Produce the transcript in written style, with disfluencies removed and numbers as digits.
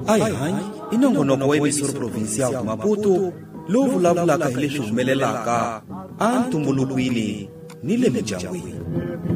Ai, inongonoko wa emisora provincial de Maputo, lowu vulavulaka hi leswi humelelaka a ntumbulukwini ni le mindyangwini.